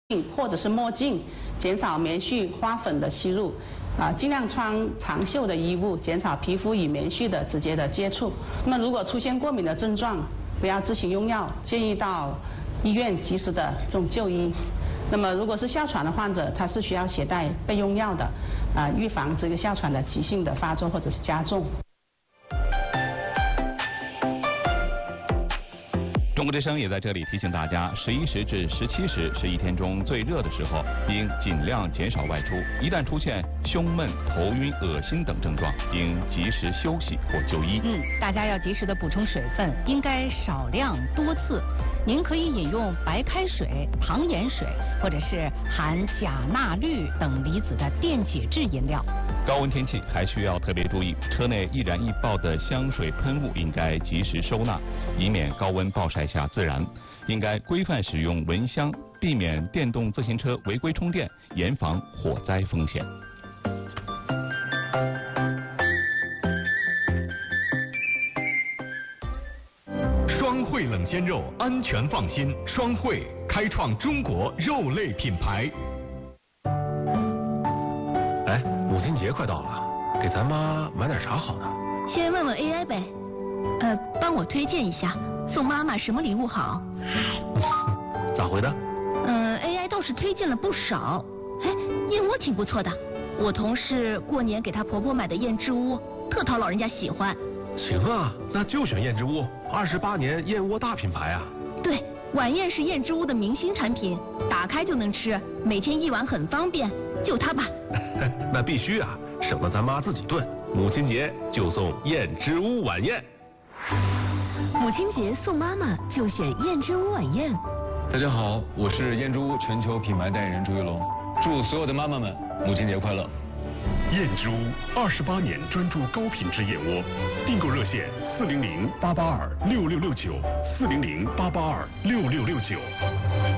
或者是墨镜，减少棉絮、花粉的吸入。尽量穿长袖的衣物，减少皮肤与棉絮的直接的接触。那么如果出现过敏的症状，不要自行用药，建议到医院及时的这种就医。那么如果是哮喘的患者，他是需要携带备用药的，预防这个哮喘的急性的发作或者是加重。 中国之声也在这里提醒大家，11时至17时是一天中最热的时候，应尽量减少外出。一旦出现胸闷、头晕、恶心等症状，应及时休息或就医。 大家要及时的补充水分，应该少量多次。您可以饮用白开水、糖盐水，或者是含钾、钠、氯等离子的电解质饮料。 高温天气还需要特别注意，车内易燃易爆的香水喷雾应该及时收纳，以免高温暴晒下自燃。应该规范使用蚊香，避免电动自行车违规充电，严防火灾风险。 双汇冷鲜肉，安全放心。双汇开创中国肉类品牌。 哎，母亲节快到了，给咱妈买点啥好呢？ 先问问 AI 呗，帮我推荐一下，送妈妈什么礼物好？ 咋回的 ？AI 倒是推荐了不少。哎，燕窝挺不错的，我同事过年给她婆婆买的燕之屋，特讨老人家喜欢。 行啊，那就选燕之屋，28年燕窝大品牌啊。 对，晚宴是燕之屋的明星产品，打开就能吃，每天一碗很方便，就它吧。 那必须啊，省得咱妈自己炖。母亲节就送燕之屋晚宴。 母亲节送妈妈就选燕之屋晚宴。 大家好，我是燕之屋全球品牌代言人朱一龙，祝所有的妈妈们母亲节快乐。 燕之屋28年专注高品质燕窝，订购热线400-882-6669，400-882-6669。